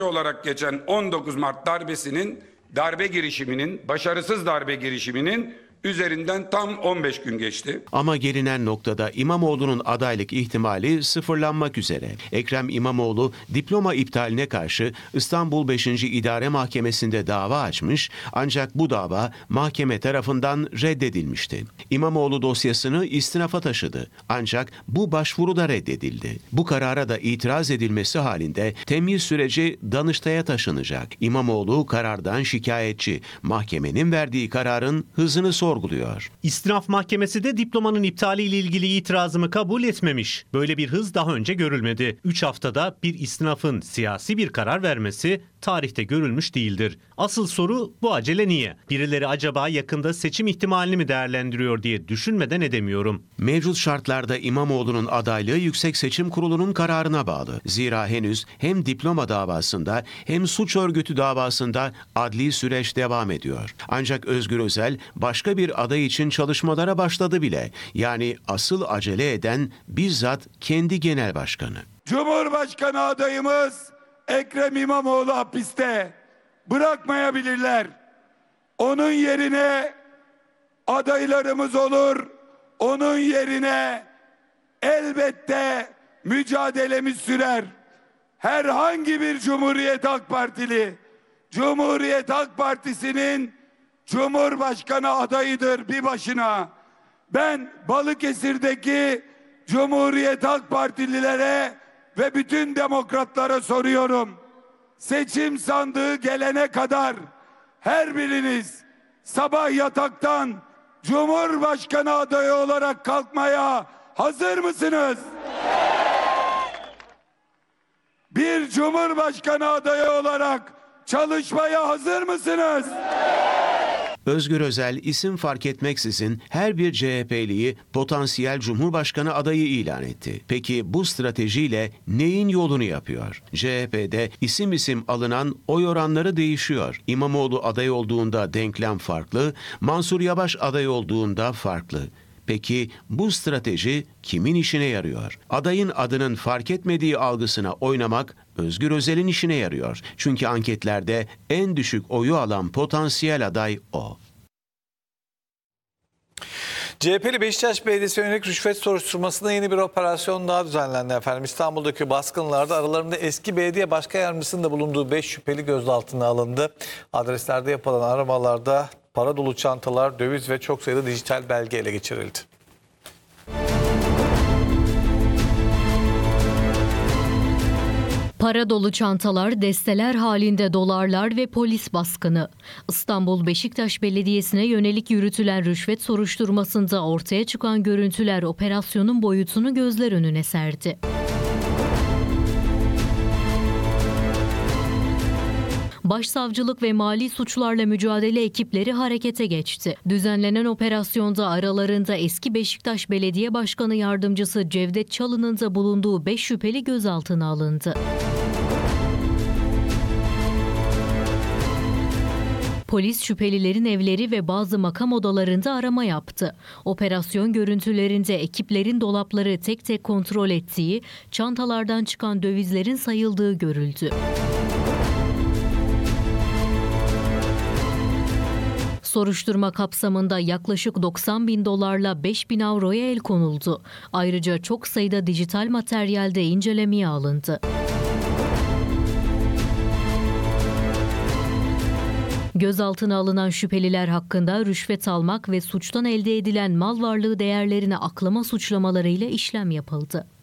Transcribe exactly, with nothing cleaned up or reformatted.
olarak geçen on dokuz Mart darbesinin, darbe girişiminin, başarısız darbe girişiminin üzerinden tam on beş gün geçti. Ama gelinen noktada İmamoğlu'nun adaylık ihtimali sıfırlanmak üzere. Ekrem İmamoğlu diploma iptaline karşı İstanbul beşinci İdare Mahkemesi'nde dava açmış, ancak bu dava mahkeme tarafından reddedilmişti. İmamoğlu dosyasını istinafa taşıdı, ancak bu başvuru da reddedildi. Bu karara da itiraz edilmesi halinde temyiz süreci Danıştay'a taşınacak. İmamoğlu karardan şikayetçi. Mahkemenin verdiği kararın hızını sorguluyor. İstinaf Mahkemesi de diplomanın iptaliyle ilgili itirazımı kabul etmemiş. Böyle bir hız daha önce görülmedi. üç haftada bir istinafın siyasi bir karar vermesi tarihte görülmüş değildir. Asıl soru bu acele niye? Birileri acaba yakında seçim ihtimalini mi değerlendiriyor diye düşünmeden edemiyorum. Mevcut şartlarda İmamoğlu'nun adaylığı Yüksek Seçim Kurulu'nun kararına bağlı. Zira henüz hem diploma davasında hem suç örgütü davasında adli süreç devam ediyor. Ancak Özgür Özel başka bir aday için çalışmalara başladı bile. Yani asıl acele eden bizzat kendi genel başkanı. Cumhurbaşkanı adayımız Ekrem İmamoğlu hapiste. Bırakmayabilirler. Onun yerine adaylarımız olur. Onun yerine elbette mücadelemiz sürer. Herhangi bir Cumhuriyet Halk Partili, Cumhuriyet Halk Partisi'nin Cumhurbaşkanı adayıdır bir başına. Ben Balıkesir'deki Cumhuriyet Halk Partililere ve bütün demokratlara soruyorum. Seçim sandığı gelene kadar her biriniz sabah yataktan Cumhurbaşkanı adayı olarak kalkmaya hazır mısınız? Bir Cumhurbaşkanı adayı olarak çalışmaya hazır mısınız? Özgür Özel isim fark etmeksizin her bir C H P'liyi potansiyel Cumhurbaşkanı adayı ilan etti. Peki bu stratejiyle neyin yolunu yapıyor? C H P'de isim isim alınan oy oranları değişiyor. İmamoğlu aday olduğunda denklem farklı, Mansur Yavaş aday olduğunda farklı. Peki bu strateji kimin işine yarıyor? Adayın adının fark etmediği algısına oynamak Özgür Özel'in işine yarıyor. Çünkü anketlerde en düşük oyu alan potansiyel aday o. C H P'li Beşiktaş Belediyesi yönelik rüşvet soruşturmasında yeni bir operasyon daha düzenlendi efendim. İstanbul'daki baskınlarda aralarında eski belediye başkan yardımcısının da bulunduğu beş şüpheli gözaltına alındı. Adreslerde yapılan aramalarda para dolu çantalar, döviz ve çok sayıda dijital belge ele geçirildi. Para dolu çantalar, desteler halinde dolarlar ve polis baskını. İstanbul Beşiktaş Belediyesi'ne yönelik yürütülen rüşvet soruşturmasında ortaya çıkan görüntüler operasyonun boyutunu gözler önüne serdi. Başsavcılık ve mali suçlarla mücadele ekipleri harekete geçti. Düzenlenen operasyonda aralarında eski Beşiktaş Belediye Başkanı Yardımcısı Cevdet Çalık'ın da bulunduğu beş şüpheli gözaltına alındı. Polis şüphelilerin evleri ve bazı makam odalarında arama yaptı. Operasyon görüntülerinde ekiplerin dolapları tek tek kontrol ettiği, çantalardan çıkan dövizlerin sayıldığı görüldü. Soruşturma kapsamında yaklaşık doksan bin dolarla beş bin avroya el konuldu. Ayrıca çok sayıda dijital materyal de incelemeye alındı. Gözaltına alınan şüpheliler hakkında rüşvet almak ve suçtan elde edilen mal varlığı değerlerini aklama suçlamalarıyla işlem yapıldı.